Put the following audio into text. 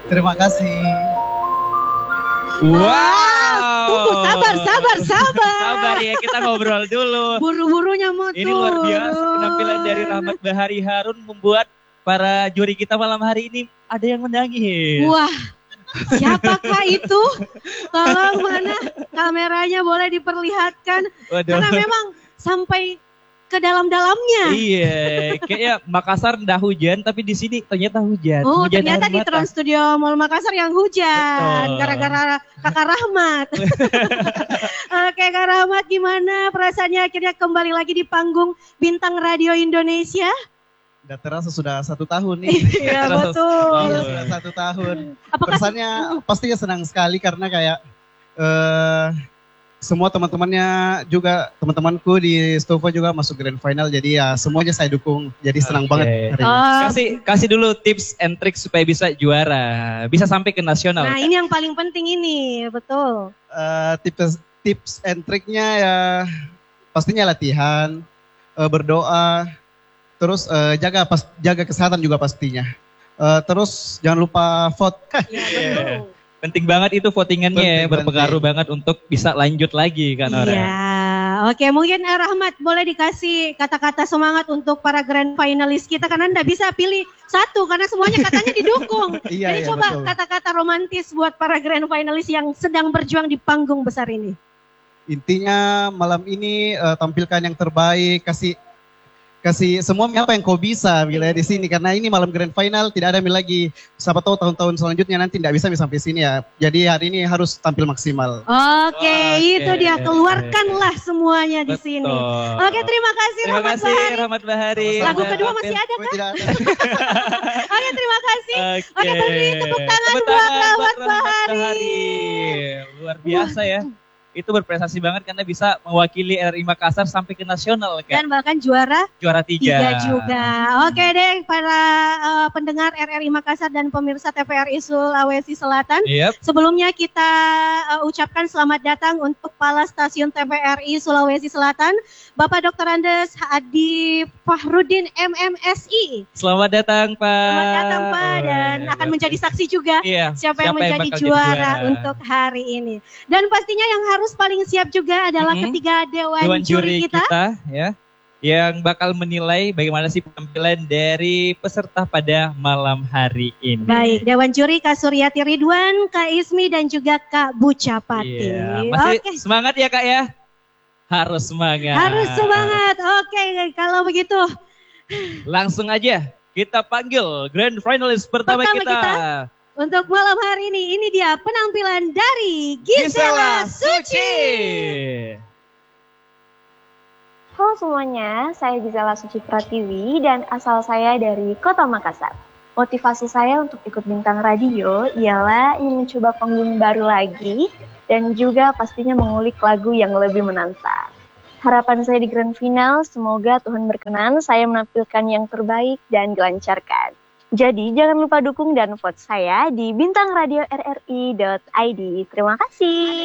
Terima kasih. Wow. Tunggu, sabar. Sabar ya, kita ngobrol dulu. Buru-burunya mau Ini luar biasa penampilan dari Rahmat Bahari Harun membuat para juri kita malam hari ini ada yang menangis. Wah, siapakah itu? Tolong mana kameranya boleh diperlihatkan. Waduh. Karena memang sampai ke dalam-dalamnya. Iya, kayaknya Makassar nggak hujan, tapi di sini ternyata hujan. Oh, Hujan ternyata air di mata. Trans Studio Mall Makassar yang hujan. Betul. Gara-gara Kakak Rahmat. Oke, Kak Rahmat, gimana perasaannya akhirnya kembali lagi di panggung Bintang Radio Indonesia? Udah terasa sudah 1 tahun nih. Iya, Terasa betul. Iya, sudah 1 tahun. Apakah Perasaannya pastinya senang sekali karena kayak semua teman-temannya juga, teman-temanku di Stova juga masuk grand final, jadi ya semuanya saya dukung, jadi senang banget hari ini. Oh, Kasih dulu tips and trick supaya bisa juara, bisa sampai ke nasional. nah, ini yang paling penting ini, betul. Tips and triknya ya pastinya latihan, berdoa, terus jaga kesehatan juga pastinya. Terus jangan lupa vote. Iya, betul. Penting banget itu votingannya ya, Penting. berpengaruh banget untuk bisa lanjut lagi kan orang. Iya, oke, mungkin Rahmat boleh dikasih kata-kata semangat untuk para grand finalis kita karena Anda bisa pilih satu karena semuanya katanya didukung. Iya, Jadi iya, coba betul. kata-kata romantis buat para grand finalis yang sedang berjuang di panggung besar ini. Intinya malam ini tampilkan yang terbaik, kasih semua apa yang kau bisa bila di sini, karena ini malam grand final, tidak ada lagi, siapa tahu tahun-tahun selanjutnya nanti tidak bisa sampai sini ya, jadi hari ini harus tampil maksimal. Oke, itu dia, keluarkanlah semuanya di Betul. sini. Oke, terima kasih Terima Rahmat kasih Bahari. Rahmat Bahari. Lagu kedua masih ada Oh, kan? tidak ada. Oke, terima kasih. Oke. Oke, beri tepuk tangan Tepuk buat tangan Rahmat buat Bahari. Luar biasa ya. Itu berprestasi banget karena bisa mewakili RRI Makassar sampai ke nasional kan. Dan bahkan juara Juara 3. juga. Oke deh, para pendengar RRI Makassar dan pemirsa TVRI Sulawesi Selatan. Yep. Sebelumnya kita ucapkan selamat datang untuk Kepala Stasiun TVRI Sulawesi Selatan, Bapak Dr. Andes Adi Fahrudin MMSI. Selamat datang Pak. Selamat datang Pak, dan akan menjadi saksi juga Iya, siapa yang menjadi bakal jadi juara untuk hari ini. Dan pastinya yang harus paling siap juga adalah ketiga dewan juri kita. Ya, yang bakal menilai bagaimana sih penampilan dari peserta pada malam hari ini. Baik, Dewan Juri Kak Suryati Ridwan, Kak Ismi dan juga Kak Bucapati. Iya, masih Oke, semangat ya Kak ya? Harus semangat. harus semangat. Oke, kalau begitu Langsung aja kita panggil grand finalis pertama kita. untuk malam hari ini dia penampilan dari Gisela Suci. Halo semuanya, saya Gisela Suci Pratiwi dan asal saya dari Kota Makassar. Motivasi saya untuk ikut Bintang Radio ialah ingin mencoba panggung baru lagi dan juga pastinya mengulik lagu yang lebih menantang. Harapan saya di Grand Final, semoga Tuhan berkenan saya menampilkan yang terbaik dan dilancarkan. Jadi jangan lupa dukung dan vote saya di bintangradio.rri.id. Terima kasih.